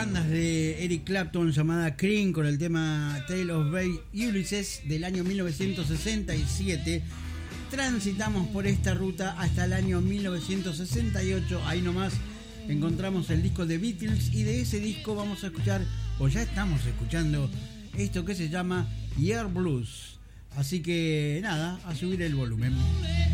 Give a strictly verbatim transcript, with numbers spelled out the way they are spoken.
bandas de Eric Clapton llamada Cream con el tema Tale of Bay Ulysses del año mil novecientos sesenta y siete. Transitamos por esta ruta hasta el año mil novecientos sesenta y ocho. Ahí nomás encontramos el disco de Beatles y de ese disco vamos a escuchar, o ya estamos escuchando, esto que se llama Year Blues. Así que nada, a subir el volumen.